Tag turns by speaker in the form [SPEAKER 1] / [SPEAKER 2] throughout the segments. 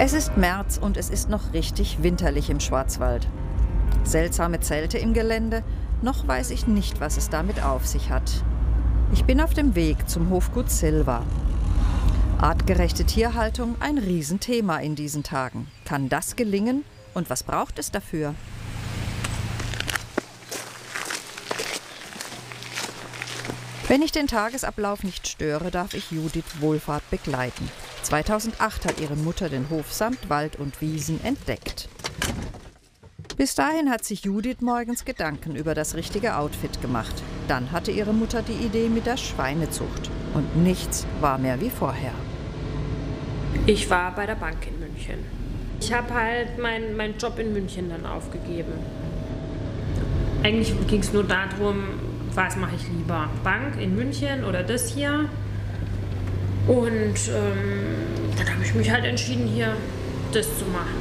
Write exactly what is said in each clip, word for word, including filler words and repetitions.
[SPEAKER 1] Es ist März und es ist noch richtig winterlich im Schwarzwald. Seltsame Zelte im Gelände, noch weiß ich nicht, was es damit auf sich hat. Ich bin auf dem Weg zum Hofgut Silva. Artgerechte Tierhaltung, ein Riesenthema in diesen Tagen. Kann das gelingen? Und was braucht es dafür? Wenn ich den Tagesablauf nicht störe, darf ich Judith Wohlfahrt begleiten. zweitausendacht hat ihre Mutter den Hof samt Wald und Wiesen entdeckt. Bis dahin hat sich Judith morgens Gedanken über das richtige Outfit gemacht. Dann hatte ihre Mutter die Idee mit der Schweinezucht. Und nichts war mehr wie vorher.
[SPEAKER 2] Ich war bei der Bank in München. Ich habe halt meinen mein Job in München dann aufgegeben. Eigentlich ging es nur darum, was mache ich lieber? Bank in München oder das hier? Und ähm, dann habe ich mich halt entschieden, hier das zu machen.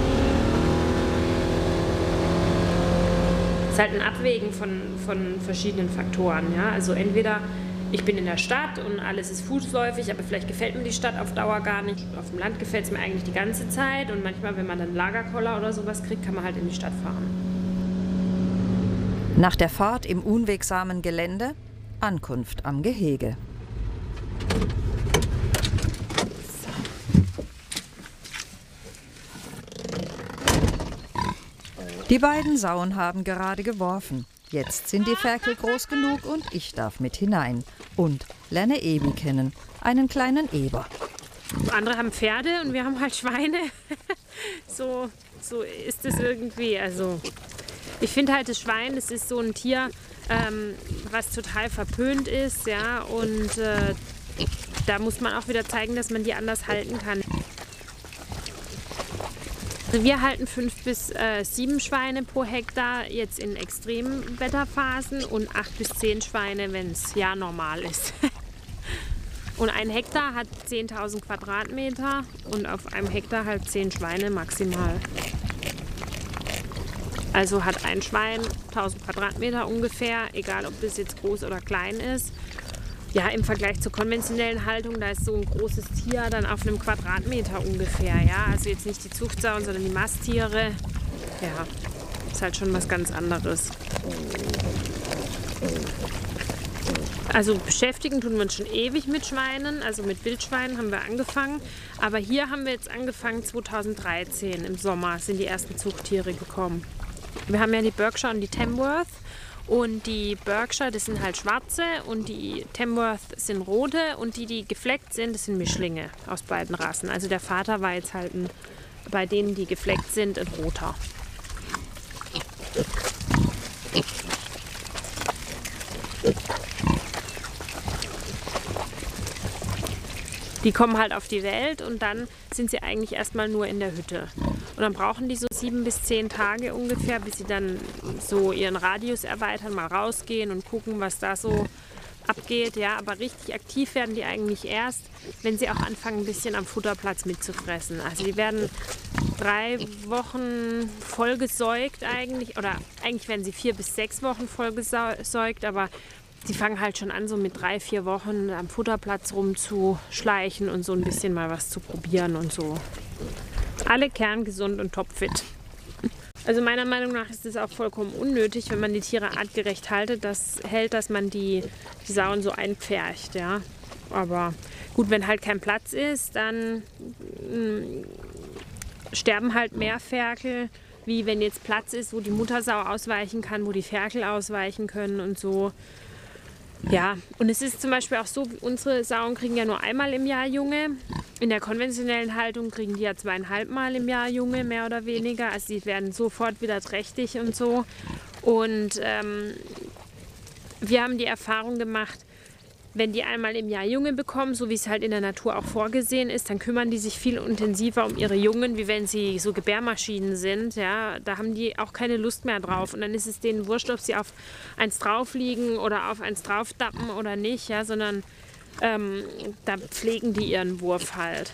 [SPEAKER 2] Es ist halt ein Abwägen von, von verschiedenen Faktoren. Ja? Also entweder ich bin in der Stadt und alles ist fußläufig, aber vielleicht gefällt mir die Stadt auf Dauer gar nicht. Auf dem Land gefällt es mir eigentlich die ganze Zeit und manchmal, wenn man dann Lagerkoller oder sowas kriegt, kann man halt in die Stadt fahren.
[SPEAKER 1] Nach der Fahrt im unwegsamen Gelände, Ankunft am Gehege. Die beiden Sauen haben gerade geworfen. Jetzt sind die Ferkel groß genug und ich darf mit hinein. Und lerne Ebi kennen, einen kleinen Eber.
[SPEAKER 2] Andere haben Pferde und wir haben halt Schweine. so, so ist es irgendwie. Also ich finde halt, das Schwein, das ist so ein Tier, ähm, was total verpönt ist. Ja? Und äh, da muss man auch wieder zeigen, dass man die anders halten kann. Wir halten fünf bis äh, sieben Schweine pro Hektar jetzt in extremen Wetterphasen und acht bis zehn Schweine, wenn es ja normal ist. Und ein Hektar hat zehntausend Quadratmeter und auf einem Hektar halt zehn Schweine maximal. Also hat ein Schwein tausend Quadratmeter ungefähr, egal ob das jetzt groß oder klein ist. Ja, im Vergleich zur konventionellen Haltung, da ist so ein großes Tier dann auf einem Quadratmeter ungefähr. Ja? Also jetzt nicht die Zuchtsauen, sondern die Masttiere. Ja, ist halt schon was ganz anderes. Also beschäftigen tun wir uns schon ewig mit Schweinen, also mit Wildschweinen haben wir angefangen. Aber hier haben wir jetzt angefangen, zweitausenddreizehn im Sommer sind die ersten Zuchttiere gekommen. Wir haben ja die Berkshire und die Tamworth. Und die Berkshire, das sind halt schwarze und die Tamworth sind rote und die, die gefleckt sind, das sind Mischlinge aus beiden Rassen. Also der Vater war jetzt halt ein, bei denen, die gefleckt sind, ein roter. Die kommen halt auf die Welt und dann sind sie eigentlich erstmal nur in der Hütte. Und dann brauchen die so sieben bis zehn Tage ungefähr, bis sie dann so ihren Radius erweitern, mal rausgehen und gucken, was da so abgeht. Ja, aber richtig aktiv werden die eigentlich erst, wenn sie auch anfangen, ein bisschen am Futterplatz mitzufressen. Also die werden drei Wochen vollgesäugt eigentlich, oder eigentlich werden sie vier bis sechs Wochen vollgesäugt, aber die fangen halt schon an, so mit drei, vier Wochen am Futterplatz rumzuschleichen und so ein bisschen mal was zu probieren und so. Alle kerngesund und topfit. Also meiner Meinung nach ist es auch vollkommen unnötig, wenn man die Tiere artgerecht haltet, das hält, dass man die, die Sauen so einpfercht. Ja? Aber gut, wenn halt kein Platz ist, dann mh, sterben halt mehr Ferkel, wie wenn jetzt Platz ist, wo die Muttersau ausweichen kann, wo die Ferkel ausweichen können und so. Ja, und es ist zum Beispiel auch so, unsere Sauen kriegen ja nur einmal im Jahr Junge. In der konventionellen Haltung kriegen die ja zweieinhalb Mal im Jahr Junge, mehr oder weniger. Also die werden sofort wieder trächtig und so. Und ähm, wir haben die Erfahrung gemacht, wenn die einmal im Jahr Junge bekommen, so wie es halt in der Natur auch vorgesehen ist, dann kümmern die sich viel intensiver um ihre Jungen, wie wenn sie so Gebärmaschinen sind. Ja, da haben die auch keine Lust mehr drauf. Und dann ist es denen wurscht, ob sie auf eins drauf liegen oder auf eins draufdappen oder nicht, ja, sondern ähm, da pflegen die ihren Wurf halt.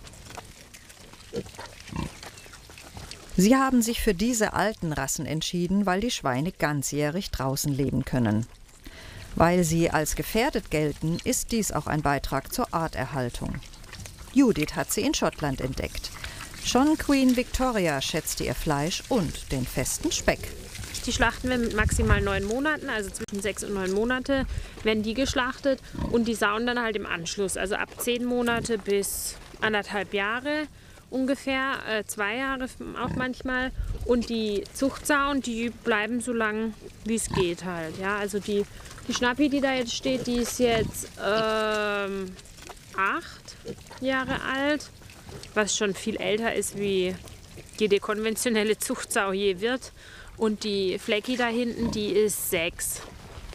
[SPEAKER 1] Sie haben sich für diese alten Rassen entschieden, weil die Schweine ganzjährig draußen leben können. Weil sie als gefährdet gelten, ist dies auch ein Beitrag zur Arterhaltung. Judith hat sie in Schottland entdeckt. Schon Queen Victoria schätzte ihr Fleisch und den festen Speck.
[SPEAKER 2] Die schlachten wir mit maximal neun Monaten, also zwischen sechs und neun Monate werden die geschlachtet und die sauen dann halt im Anschluss, also ab zehn Monate bis anderthalb Jahre ungefähr, äh, zwei Jahre auch manchmal. Und die Zuchtsauen, die bleiben so lang, wie es geht halt. Ja, also die, die Schnappi, die da jetzt steht, die ist jetzt ähm, acht Jahre alt, was schon viel älter ist, wie jede konventionelle Zuchtsau je wird. Und die Flecki da hinten, die ist sechs.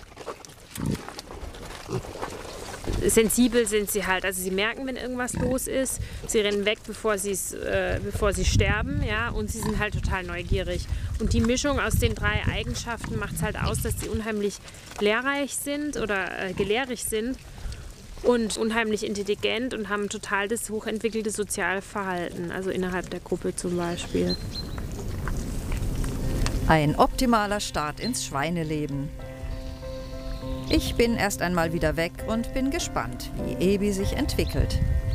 [SPEAKER 2] Sensibel sind sie halt, also sie merken, wenn irgendwas los ist. Sie rennen weg, bevor, äh, bevor sie sterben, ja, und sie sind halt total neugierig. Und die Mischung aus den drei Eigenschaften macht es halt aus, dass sie unheimlich lehrreich sind oder äh, gelehrig sind und unheimlich intelligent und haben total das hochentwickelte Sozialverhalten, also innerhalb der Gruppe zum Beispiel.
[SPEAKER 1] Ein optimaler Start ins Schweineleben. Ich bin erst einmal wieder weg und bin gespannt, wie Ebi sich entwickelt.